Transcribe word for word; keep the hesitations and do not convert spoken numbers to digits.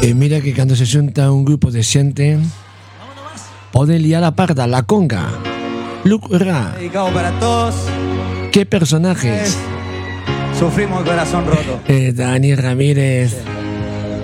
Y mira que cuando se junta un grupo de gente, pueden liar la parda, la conga. Luke Ra. Dedicado para todos. ¿Qué personajes? Sufrimos el corazón roto. Eh, Dani Ramírez.